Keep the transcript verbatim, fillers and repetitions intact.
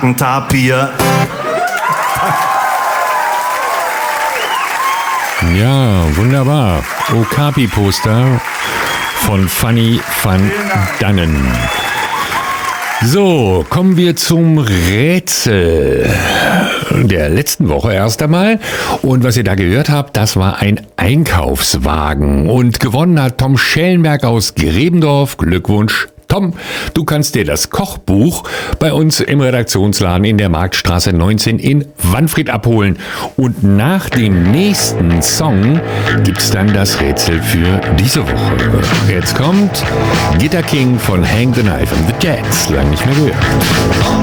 Tapir. Ja, wunderbar. Okapi-Poster von Fanny van Dannen. So, kommen wir zum Rätsel der letzten Woche erst einmal. Und was ihr da gehört habt, das war ein Einkaufswagen. Und gewonnen hat Tom Schellenberg aus Grebendorf. Glückwunsch, Tom. Du kannst dir das Kochbuch bei uns im Redaktionsladen in der Marktstraße neunzehn in Wanfried abholen. Und nach dem nächsten Song gibt's dann das Rätsel für diese Woche. Jetzt kommt Guitar King von Hang the Knife and the Jets. Lang nicht mehr gehört.